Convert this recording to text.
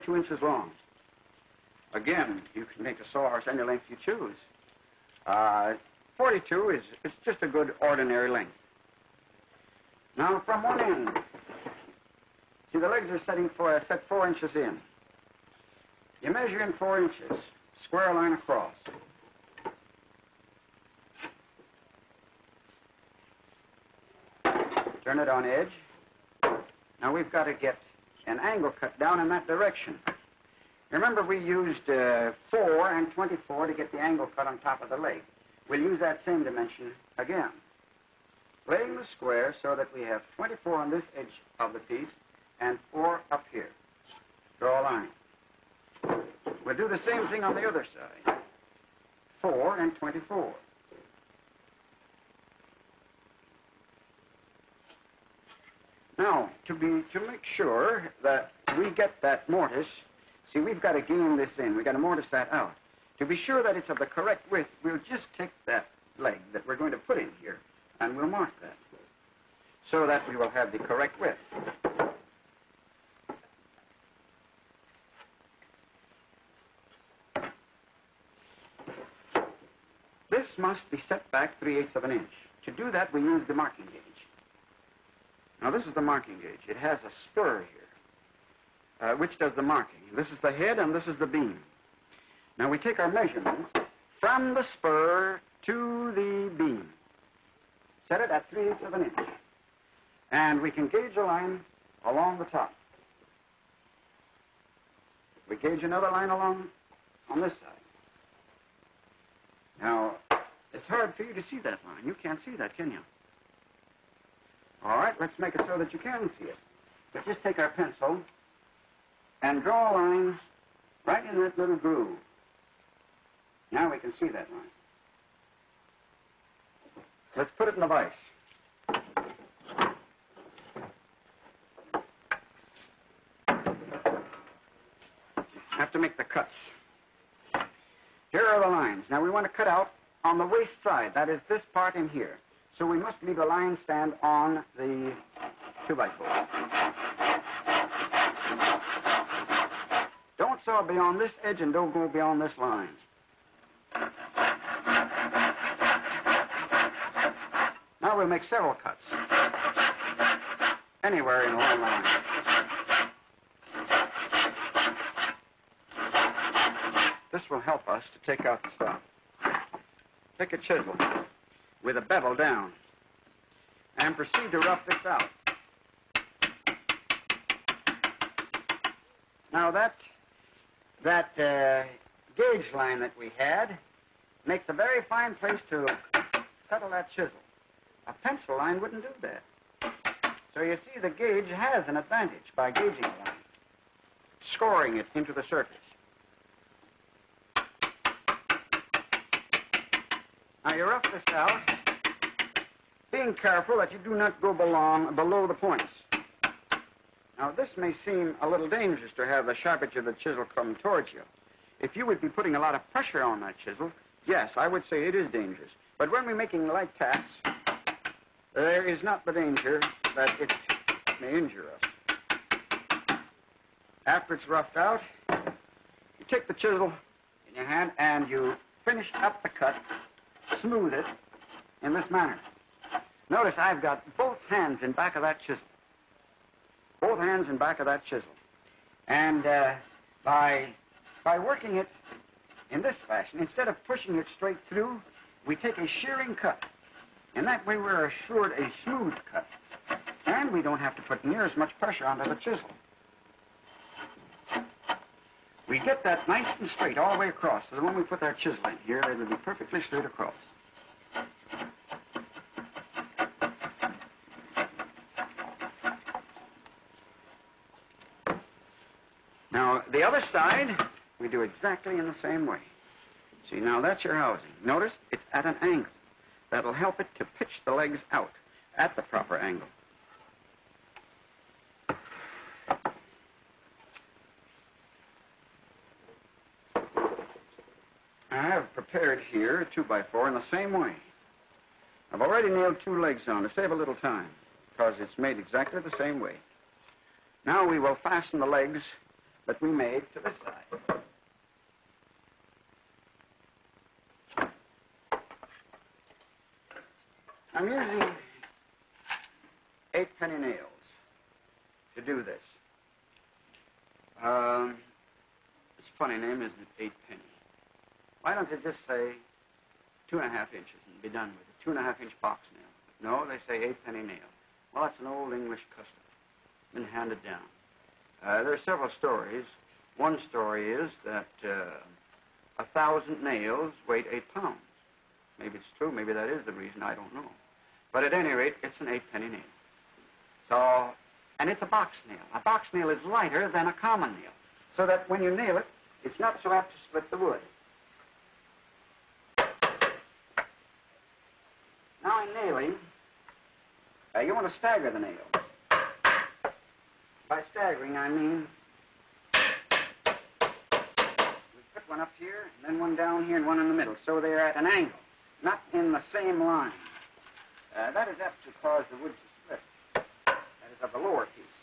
2 inches long. Again, you can make a sawhorse any length you choose. 42 is just a good ordinary length. Now, from one end, see, the legs are set 4 inches in. You measure in 4 inches, square line across. Turn it on edge. Now we've got to get an angle cut down in that direction. Remember, we used 4 and 24 to get the angle cut on top of the leg. We'll use that same dimension again. Laying the square so that we have 24 on this edge of the piece and 4 up here. Draw a line. We'll do the same thing on the other side. 4 and 24. Now, to make sure that we get that mortise, see, we've got to game this in. We've got to mortise that out. To be sure that it's of the correct width, we'll just take that leg that we're going to put in here, and we'll mark that so that we will have the correct width. This must be set back 3/8 of an inch. To do that, we use the marking gauge. Now, this is the marking gauge. It has a spur here, which does the marking. This is the head, and this is the beam. Now, we take our measurements from the spur to the beam. Set it at 3/8 of an inch. And we can gauge a line along the top. We gauge another line along on this side. Now, it's hard for you to see that line. You can't see that, can you? All right, let's make it so that you can see it. But just take our pencil and draw a line right in that little groove. Now we can see that line. Let's put it in the vise. Have to make the cuts. Here are the lines. Now we want to cut out on the waist side. That is this part in here. So we must leave a line stand on the 2x4. Don't saw beyond this edge and don't go beyond this line. Now we'll make several cuts. Anywhere in one line. This will help us to take out the stuff. Take a chisel with a bevel down, and proceed to rough this out. Now that gauge line that we had makes a very fine place to settle that chisel. A pencil line wouldn't do that. So you see, the gauge has an advantage by gauging a line, scoring it into the surface. Now, you rough this out, being careful that you do not go below the points. Now, this may seem a little dangerous to have the sharp edge of the chisel come towards you. If you would be putting a lot of pressure on that chisel, yes, I would say it is dangerous. But when we're making light taps, there is not the danger that it may injure us. After it's roughed out, you take the chisel in your hand and you finish up the cut. Smooth it in this manner. Notice I've got both hands in back of that chisel. Both hands in back of that chisel. And by working it in this fashion, instead of pushing it straight through, we take a shearing cut. In that way, we're assured a smooth cut. And we don't have to put near as much pressure onto the chisel. We get that nice and straight all the way across. So when we put our chisel in here, it will be perfectly straight across. Now, the other side, we do exactly in the same way. See, now that's your housing. Notice it's at an angle. That'll help it to pitch the legs out at the proper angle. I have prepared here a 2x4 in the same way. I've already nailed 2 legs on to save a little time, because it's made exactly the same way. Now we will fasten the legs that we made to this side. I'm using 8-penny nails to do this. It's a funny name, isn't it? 8-penny. Why don't you just say 2.5 inches and be done with it? 2.5-inch box nail. No, they say 8-penny nail. Well, that's an old English custom. Been handed down. There are several stories. One story is that 1,000 nails weighed 8 pounds. Maybe it's true. Maybe that is the reason. I don't know. But at any rate, it's an 8-penny nail. So, and it's a box nail. A box nail is lighter than a common nail, so that when you nail it, it's not so apt to split the wood. Now, in nailing, you want to stagger the nail. By staggering, I mean we put one up here, and then one down here, and one in the middle, so they're at an angle, not in the same line. That is apt to cause the wood to split. That is of the lower piece.